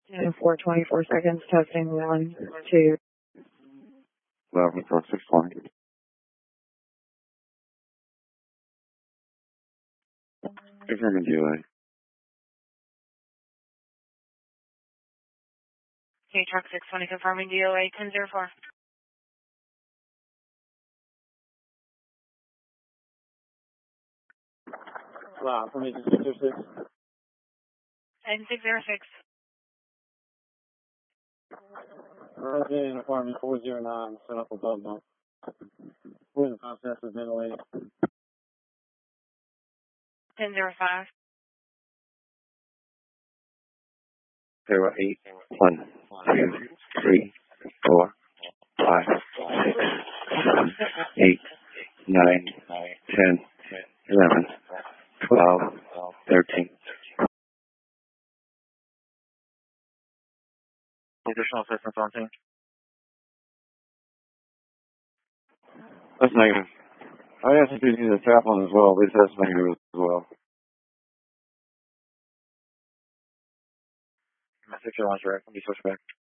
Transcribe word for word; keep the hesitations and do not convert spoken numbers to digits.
ten four twenty-four seconds, testing one, two. eleven four six twenty. Confirming D O A. K truck six twenty confirming D O A ten zero four. Wow, for me, six zero six. ten six zero six. Roger in apartment four zero nine, set up above bump. We're in the process of ventilating. ten zero five. Zero eight one two three four five six seven eight nine ten eleven twelve thirteen. Additional assistance on team. That's negative. I asked if you need a chaplain as well, but that's negative as well. My six zero one's direct. Let me switch back.